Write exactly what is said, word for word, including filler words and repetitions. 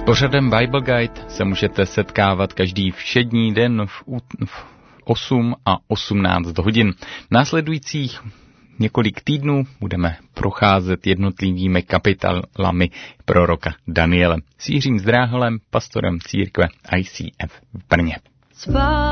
Pořadem Bible Guide se můžete setkávat každý všední den v, v osm a osmnáct hodin. Následujících několik týdnů budeme procházet jednotlivými kapitolami proroka Daniele s Jiřím Zdráhalem, pastorem církve I C F v Brně.